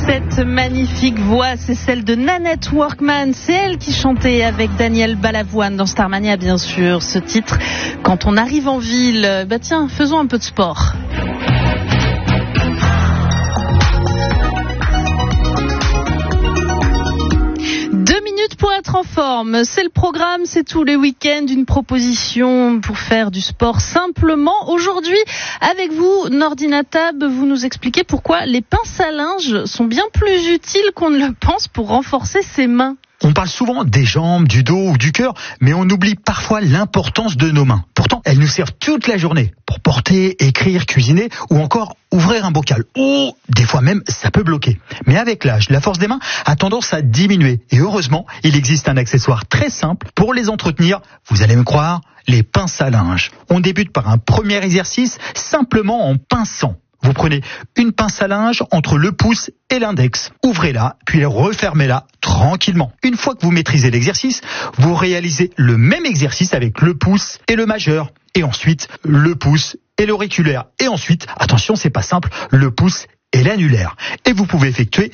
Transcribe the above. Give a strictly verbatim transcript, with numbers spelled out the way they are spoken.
Cette magnifique voix, c'est celle de Nanette Workman. C'est elle qui chantait avec Daniel Balavoine dans Starmania, bien sûr. Ce titre, quand on arrive en ville, bah tiens, faisons un peu de sport. Pour être en forme, c'est le programme, c'est tous les week-ends, une proposition pour faire du sport simplement. Aujourd'hui, avec vous, Nordina Tab, vous nous expliquez pourquoi les pinces à linge sont bien plus utiles qu'on ne le pense pour renforcer ses mains. On parle souvent des jambes, du dos ou du cœur, mais on oublie parfois l'importance de nos mains. Pourtant, elles nous servent toute la journée pour porter, écrire, cuisiner ou encore ouvrir un bocal. Ou des fois même, ça peut bloquer. Mais avec l'âge, la force des mains a tendance à diminuer. Et heureusement, il existe un accessoire très simple pour les entretenir. Vous allez me croire, les pinces à linge. On débute par un premier exercice simplement en pinçant. Vous prenez une pince à linge entre le pouce et l'index. Ouvrez-la, puis refermez-la tranquillement. Une fois que vous maîtrisez l'exercice, vous réalisez le même exercice avec le pouce et le majeur. Et ensuite, le pouce et l'auriculaire. Et ensuite, attention, c'est pas simple, le pouce et l'annulaire. Et vous pouvez effectuer